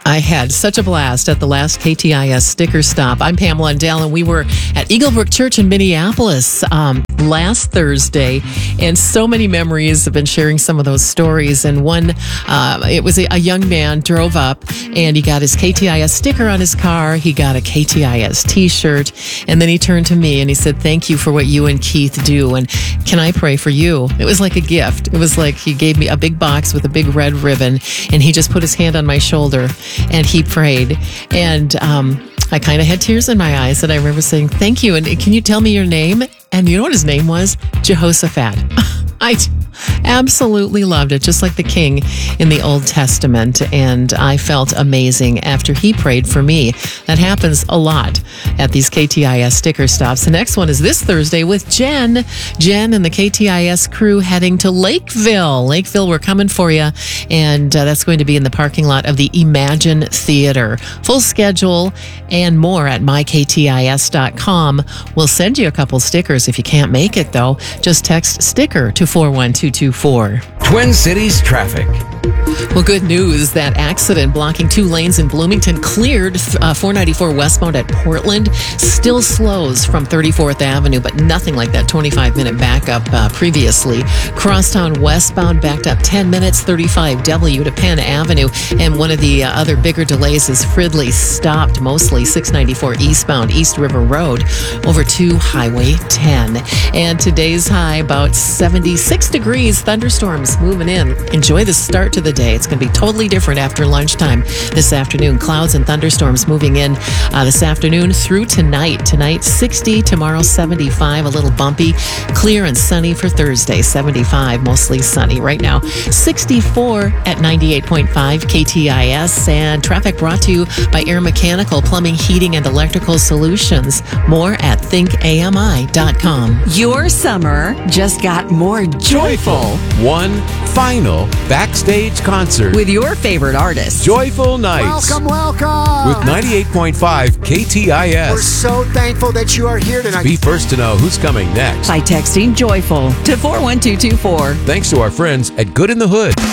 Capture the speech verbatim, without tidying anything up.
I had such a blast at the last K T I S sticker stop. I'm Pamela and Dale, and we were at Eaglebrook Church in Minneapolis um, last Thursday, and so many memories. I've been sharing some of those stories, and one, uh, it was a, a young man drove up, and he got his K T I S sticker on his car. He got a K T I S t-shirt, and then he turned to me and he said, "Thank you for what you and Keith do, and can I pray for you?" It was like a gift. It was like he gave me a big box with a big red ribbon, and he just put his hand on my shoulder and he prayed. And um, I kind of had tears in my eyes, and I remember saying, "Thank you. And can you tell me your name?" And you know what his name was? Jehoshaphat. I absolutely loved it, just like the king in the Old Testament. And I felt amazing after he prayed for me. That happens a lot at these K T I S sticker stops. The next one is this Thursday with Jen. Jen and the K T I S crew heading to Lakeville. Lakeville, we're coming for you. And uh, that's going to be in the parking lot of the Imagine Theater. Full schedule and more at my k t i s dot com. We'll send you a couple stickers if you can't make it, though. Just text sticker to four one two two four. Twin Cities traffic. Well, good news. That accident blocking two lanes in Bloomington cleared. uh, four ninety-four westbound at Portland still slows from thirty-fourth Avenue, but nothing like that twenty-five minute backup uh, previously. Crosstown westbound backed up ten minutes, thirty-five W to Penn Avenue. And one of the uh, other bigger delays is Fridley stopped mostly six ninety-four eastbound East River Road over to Highway ten. And today's high about seventy-six degrees. Thunderstorms moving in. Enjoy the start to the day. It's going to be totally different after lunchtime this afternoon. Clouds and thunderstorms moving in uh, this afternoon through tonight. Tonight, sixty. Tomorrow, seventy-five. A little bumpy. Clear and sunny for Thursday. seventy-five. Mostly sunny. Right now, sixty-four at ninety-eight point five K T I S. And traffic brought to you by Air Mechanical, Plumbing, Heating, and Electrical Solutions. More at think A M I dot com. Your summer just got more joyful One final backstage concert with your favorite artists. Joyful Nights. Welcome, welcome. With ninety-eight point five K T I S. We're so thankful that you are here tonight. Be first to know who's coming next. By texting joyful to four one two two four. Thanks to our friends at Good in the Hood.